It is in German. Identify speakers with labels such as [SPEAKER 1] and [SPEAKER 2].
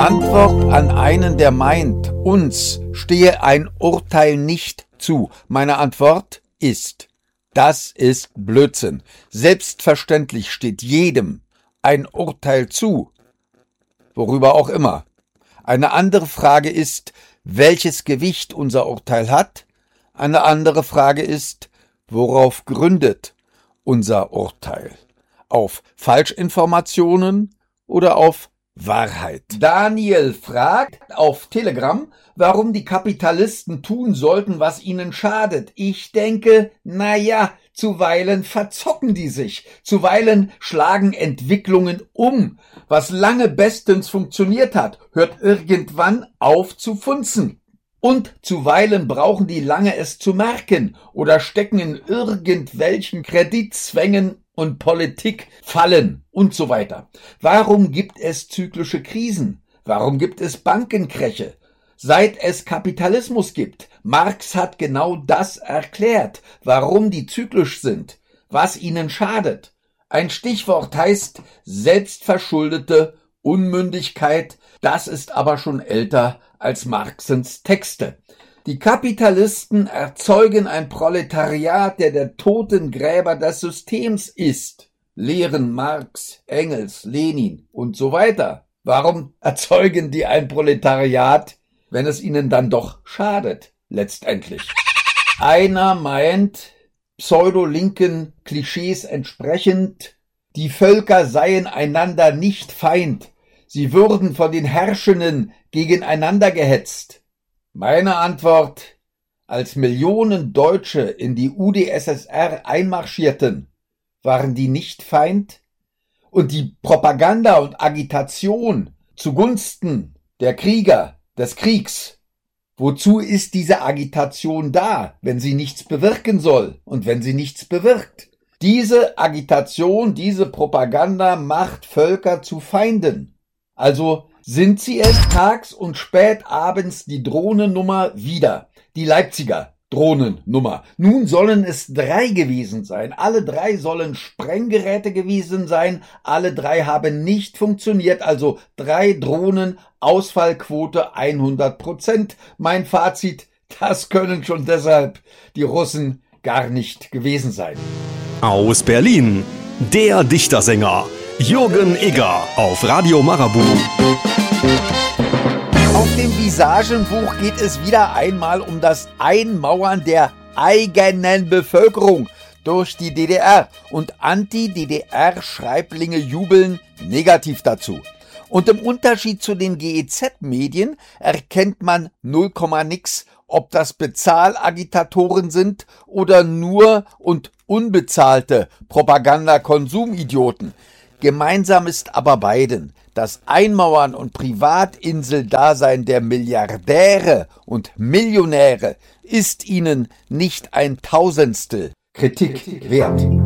[SPEAKER 1] Antwort an einen, der meint, uns stehe ein Urteil nicht zu. Meine Antwort ist: Das ist Blödsinn. Selbstverständlich steht jedem ein Urteil zu, worüber auch immer. Eine andere Frage ist, welches Gewicht unser Urteil hat. Eine andere Frage ist, worauf gründet unser Urteil? Auf Falschinformationen oder auf Wahrheit? Daniel fragt auf Telegram, warum die Kapitalisten tun sollten, was ihnen schadet. Ich denke, zuweilen verzocken die sich, zuweilen schlagen Entwicklungen um. Was lange bestens funktioniert hat, hört irgendwann auf zu funzen. Und zuweilen brauchen die lange es zu merken oder stecken in irgendwelchen Kreditzwängen und Politik fallen und so weiter. Warum gibt es zyklische Krisen? Warum gibt es Bankenkräche? Seit es Kapitalismus gibt. Marx hat genau das erklärt, warum die zyklisch sind, was ihnen schadet. Ein Stichwort heißt selbstverschuldete Unmündigkeit. Das ist aber schon älter als Marxens Texte. Die Kapitalisten erzeugen ein Proletariat, der Totengräber des Systems ist. Lehren Marx, Engels, Lenin und so weiter. Warum erzeugen die ein Proletariat, wenn es ihnen dann doch schadet, letztendlich? Einer meint, pseudolinken Klischees entsprechend, die Völker seien einander nicht Feind. Sie würden von den Herrschenden gegeneinander gehetzt. Meine Antwort: Als Millionen Deutsche in die UdSSR einmarschierten, waren die nicht Feind? Und die Propaganda und Agitation zugunsten der Krieger, des Kriegs, wozu ist diese Agitation da, wenn sie nichts bewirken soll und wenn sie nichts bewirkt? Diese Agitation, diese Propaganda macht Völker zu Feinden. Also sind sie es tags und spät abends die Drohnennummer wieder, die Leipziger Drohnennummer. Nun sollen es 3 gewesen sein. Alle 3 sollen Sprenggeräte gewesen sein. Alle 3 haben nicht funktioniert. Also 3 Drohnen, Ausfallquote 100%. Mein Fazit: Das können schon deshalb die Russen gar nicht gewesen sein.
[SPEAKER 2] Aus Berlin, der Dichtersänger Jürgen Egger auf Radio Marabout.
[SPEAKER 1] Auf dem Visagenbuch geht es wieder einmal um das Einmauern der eigenen Bevölkerung durch die DDR. Und Anti-DDR-Schreiblinge jubeln negativ dazu. Und im Unterschied zu den GEZ-Medien erkennt man 0, nix, ob das Bezahlagitatoren sind oder nur und unbezahlte Propaganda-Konsumidioten. Gemeinsam ist aber beiden: Das Einmauern und Privatinseldasein der Milliardäre und Millionäre ist ihnen nicht ein Tausendstel Kritik wert.